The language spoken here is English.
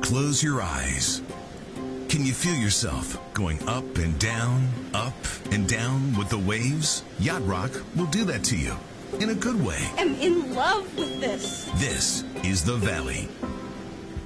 Close your eyes. Can you feel yourself going up and down with the waves? Yacht Rock will do that to you in a good way. I'm in love with this. This is the Valley.